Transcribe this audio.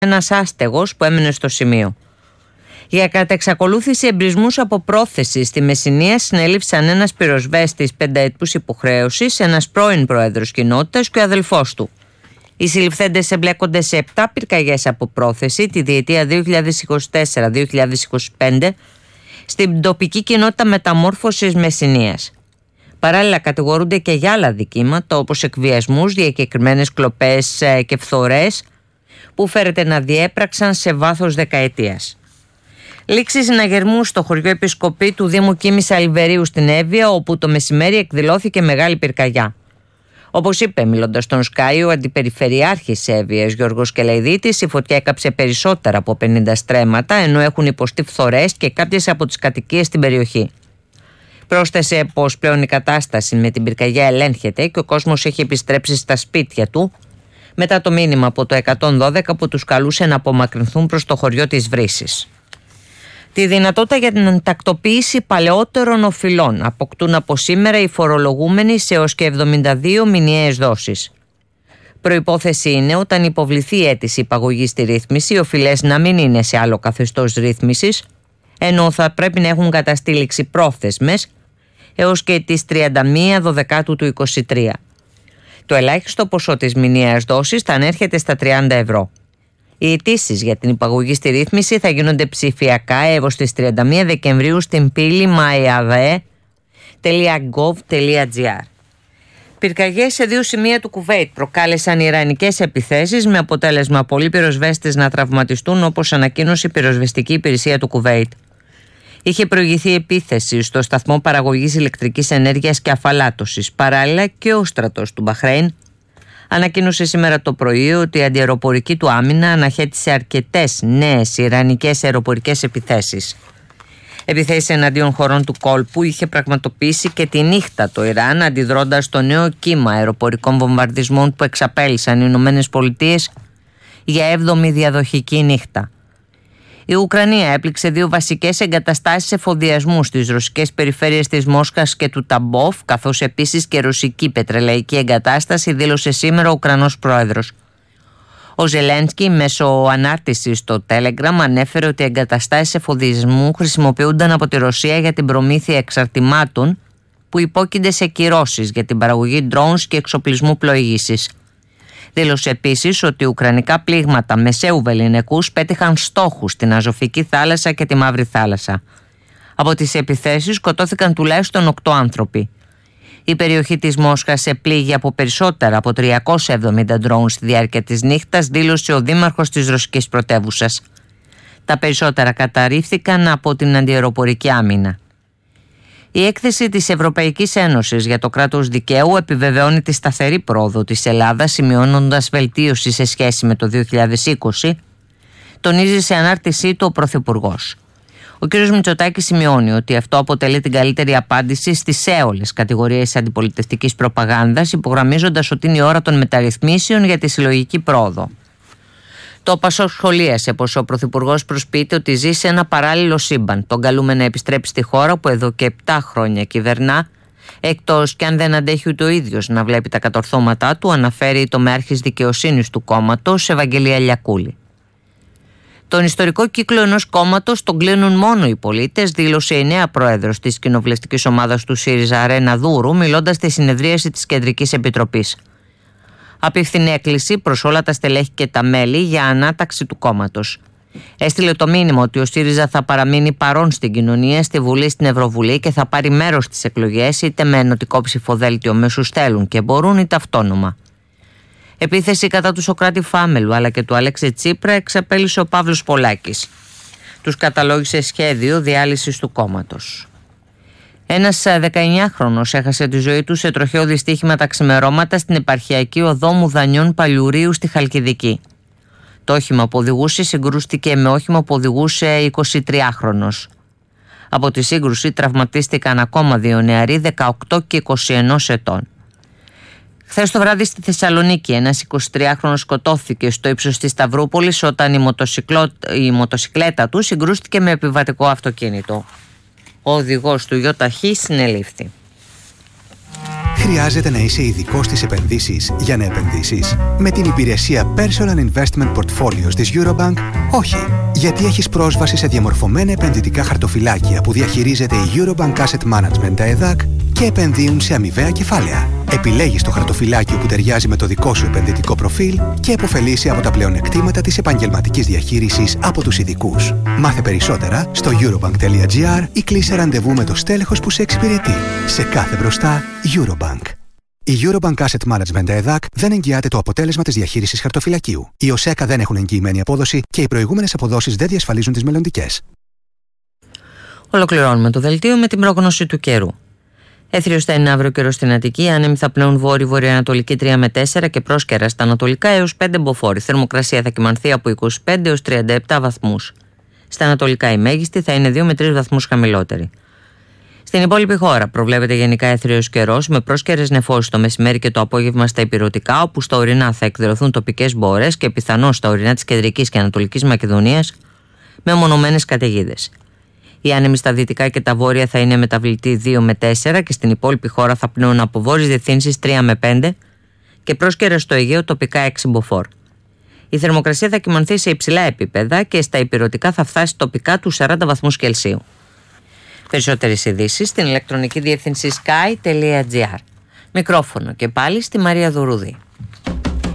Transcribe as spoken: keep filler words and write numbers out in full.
ένας άστεγος που έμενε στο σημείο. Για κατεξακολούθηση εμπρισμούς από πρόθεση στη Μεσσηνία συνέληψαν ένας πυροσβέστης πενταετούς υποχρέωσης, ένας πρώην πρόεδρος κοινότητας και ο αδελφός του. Οι συλληφθέντες εμπλέκονται σε επτά πυρκαγιές από πρόθεση τη διετία δύο χιλιάδες είκοσι τέσσερα δύο χιλιάδες είκοσι πέντε στην τοπική κοινότητα Μεταμόρφωσης Μεσσηνίας. Παράλληλα κατηγορούνται και για άλλα δικήματα όπως εκβιασμούς, διακεκριμένες κλοπές και φθορές που φέρεται να διέπραξαν σε βάθος δεκαετίας. Λήξη συναγερμού στο χωριό Επισκοπή του Δήμου Κίμης Αλιβερίου στην Εύβοια, όπου το μεσημέρι εκδηλώθηκε μεγάλη πυρκαγιά. Όπως είπε μιλώντας στον Sky ο Αντιπεριφερειάρχης Εύβοιας Γιώργος Κελαϊδίτης, η φωτιά έκαψε περισσότερα από πενήντα στρέμματα, ενώ έχουν υποστεί φθορές και κάποιες από τις κατοικίες στην περιοχή. Πρόσθεσε πως πλέον η κατάσταση με την πυρκαγιά ελέγχεται και ο κόσμος έχει επιστρέψει στα σπίτια του, μετά το μήνυμα από το εκατόν δώδεκα που τους καλούσε να απομακρυνθούν προς το χωριό της Βρύσης. Τη δυνατότητα για την τακτοποίηση παλαιότερων οφειλών αποκτούν από σήμερα οι φορολογούμενοι σε έως και εβδομήντα δύο μηνιαίες δόσεις. Προϋπόθεση είναι όταν υποβληθεί η αίτηση υπαγωγής στη ρύθμιση, οι οφειλές να μην είναι σε άλλο καθεστώς ρύθμισης, ενώ θα πρέπει να έχουν καταστεί πρόθεσμες έως και τις τριάντα μία Δωδεκάτου του είκοσι τρία. Το ελάχιστο ποσό της μηνιαίας δόσης θα ανέρχεται στα τριάντα ευρώ. Οι αιτήσεις για την υπαγωγή στη ρύθμιση θα γίνονται ψηφιακά έως τις τριάντα μία Δεκεμβρίου στην πύλη μαϊαδέ τελεία γκοβ τελεία τζι άρ. Πυρκαγιές σε δύο σημεία του Κουβέιτ προκάλεσαν ιρανικές επιθέσεις με αποτέλεσμα πολλοί πυροσβέστες να τραυματιστούν, όπως ανακοίνωσε η πυροσβεστική υπηρεσία του Κουβέιτ. Είχε προηγηθεί επίθεση στο σταθμό παραγωγής ηλεκτρικής ενέργειας και αφαλάτωσης. Παράλληλα και ο στρατός του Μπαχρέιν ανακοίνωσε σήμερα το πρωί ότι η αντιαεροπορική του άμυνα αναχέτησε αρκετές νέες ιρανικές αεροπορικές επιθέσεις. Επιθέσεις εναντίον χωρών του κόλπου είχε πραγματοποιήσει και τη νύχτα το Ιράν, αντιδρώντας στο νέο κύμα αεροπορικών βομβαρδισμών που εξαπέλυσαν οι Ηνωμένες Πολιτείες για έβδομη διαδοχική νύχτα. Η Ουκρανία έπληξε δύο βασικές εγκαταστάσεις εφοδιασμού στις ρωσικές περιφέρειες της Μόσχας και του Ταμπόφ, καθώς επίσης και ρωσική πετρελαϊκή εγκατάσταση, δήλωσε σήμερα ο Ουκρανός πρόεδρος. Ο Ζελένσκι μέσω ανάρτησης στο Telegram ανέφερε ότι οι εγκαταστάσεις εφοδιασμού χρησιμοποιούνταν από τη Ρωσία για την προμήθεια εξαρτημάτων που υπόκεινται σε κυρώσεις για την παραγωγή drones και εξοπλισμού πλοήγησης. Δήλωσε επίσης ότι ουκρανικά πλήγματα μεσαίου βεληνικούς πέτυχαν στόχους στην Αζωφική θάλασσα και τη Μαύρη θάλασσα. Από τις επιθέσεις σκοτώθηκαν τουλάχιστον οκτώ άνθρωποι. Η περιοχή της Μόσχας επλήγει από περισσότερα από τριακόσια εβδομήντα ντρόουν στη διάρκεια της νύχτας, δήλωσε ο δήμαρχος της ρωσικής πρωτεύουσας. Τα περισσότερα καταρρίφθηκαν από την αντιαεροπορική άμυνα. Η έκθεση της Ευρωπαϊκής Ένωσης για το κράτος δικαίου επιβεβαιώνει τη σταθερή πρόοδο της Ελλάδας, σημειώνοντας βελτίωση σε σχέση με το δύο χιλιάδες είκοσι, τονίζει σε ανάρτησή του ο Πρωθυπουργός. Ο κ. Μητσοτάκης σημειώνει ότι αυτό αποτελεί την καλύτερη απάντηση στις έολες κατηγορίες αντιπολιτευτικής προπαγάνδας, υπογραμμίζοντας ότι είναι η ώρα των μεταρρυθμίσεων για τη συλλογική πρόοδο. Το ΠΑΣΟΚ σχολίασε πως ο Πρωθυπουργός προσποιείται ότι ζει σε ένα παράλληλο σύμπαν. Τον καλούμε να επιστρέψει στη χώρα που εδώ και επτά χρόνια κυβερνά, εκτός κι αν δεν αντέχει ούτε ο ίδιος να βλέπει τα κατορθώματά του, αναφέρει το μεάρχης δικαιοσύνης του κόμματος, Ευαγγελία Λιακούλη. Τον ιστορικό κύκλο ενός κόμματος τον κλείνουν μόνο οι πολίτες, δήλωσε η νέα πρόεδρος της κοινοβουλευτικής ομάδας του ΣΥΡΙΖΑ, Ρένα Δούρου, μιλώντας στη συνεδρίαση της Κεντρικής Επιτροπής. Απίφθινε έκκληση προς όλα τα στελέχη και τα μέλη για ανάταξη του κόμματος. Έστειλε το μήνυμα ότι ο ΣΥΡΙΖΑ θα παραμείνει παρόν στην κοινωνία, στη Βουλή, στην Ευρωβουλή και θα πάρει μέρος στις εκλογές, είτε με ενωτικό ψηφοδέλτιο με όσους θέλουν και μπορούν, είτε αυτόνομα. Επίθεση κατά του Σωκράτη Φάμελου αλλά και του Αλέξη Τσίπρα εξαπέλυσε ο Παύλος Πολάκης. Τους καταλόγησε σχέδιο διάλυσης του κόμματος. Ένας δεκαεννιάχρονος έχασε τη ζωή του σε τροχαίο δυστύχημα τα ξημερώματα στην επαρχιακή οδό Μουδανιών Παλιουρίου στη Χαλκιδική. Το όχημα που οδηγούσε συγκρούστηκε με όχημα που οδηγούσε εικοσιτριάχρονος. Από τη σύγκρουση τραυματίστηκαν ακόμα δύο νεαροί, δεκαοκτώ και είκοσι ένα ετών. Χθες το βράδυ στη Θεσσαλονίκη ένας εικοσιτριάχρονος σκοτώθηκε στο ύψος της Σταυρούπολης όταν η, μοτοσυκλό... η μοτοσυκλέτα του συγκρούστηκε με επιβατικό αυτοκίνητο. Ο οδηγός του ΙΟΤΑΧΗ συνελήφθη. Χρειάζεται να είσαι ειδικός στις επενδύσεις για να επενδύσεις? Με την υπηρεσία Personal Investment Portfolios της Eurobank, όχι. Γιατί έχεις πρόσβαση σε διαμορφωμένα επενδυτικά χαρτοφυλάκια που διαχειρίζεται η Eurobank Asset Management ΕΕ Δ Α Κ και επενδύουν σε αμοιβαία κεφάλαια. Επιλέγεις το χαρτοφυλάκιο που ταιριάζει με το δικό σου επενδυτικό προφίλ και επωφελείσαι από τα πλεονεκτήματα της επαγγελματικής διαχείρισης από τους ειδικούς. Μάθε περισσότερα στο eurobank.gr ή κλείσε ραντεβού με το στέλεχος που σε εξυπηρετεί. Σε κάθε μπροστά, Eurobank. Η Eurobank Asset Management ΕΕ Δ Α Κ δεν εγγυάται το αποτέλεσμα της διαχείρισης χαρτοφυλακίου. Οι ΟΣΕΚΑ δεν έχουν εγγυημένη απόδοση και οι προηγούμενες αποδόσεις δεν διασφαλίζουν τις μελλοντικές. Ολοκληρώνουμε το δελτίο με την πρόγνωση του καιρού. Έθριος θα είναι αύριο καιρός στην Αττική, άνεμοι θα πλέουν βόρειο-βορειοανατολική τρία με τέσσερα και πρόσκαιρα στα ανατολικά έως πέντε μποφόρ. Η θερμοκρασία θα κυμανθεί από είκοσι πέντε έως τριάντα επτά βαθμούς. Στα ανατολικά η μέγιστη θα είναι δύο με τρεις βαθμούς χαμηλότερη. Στην υπόλοιπη χώρα προβλέπεται γενικά έθριος καιρός με πρόσκαιρες νεφώσεις το μεσημέρι και το απόγευμα στα ηπειρωτικά, όπου στα ορεινά θα εκδηλωθούν τοπικές μπορές και πιθανώς στα ορεινά της κεντρικής και ανατολικής Μακεδονίας με μονομένες καταιγίδες. Οι άνεμοι στα δυτικά και τα βόρεια θα είναι μεταβλητοί δύο με τέσσερα και στην υπόλοιπη χώρα θα πνέουν από βόρειες διευθύνσεις τρία με πέντε και πρόσκαιρα στο Αιγαίο τοπικά έξι μποφόρ. Η θερμοκρασία θα κυμανθεί σε υψηλά επίπεδα και στα ηπειρωτικά θα φτάσει τοπικά τους σαράντα βαθμούς Κελσίου. Περισσότερες ειδήσεις στην ηλεκτρονική διεύθυνση sky τελεία gr. Μικρόφωνο και πάλι στη Μαρία Δουρούδη.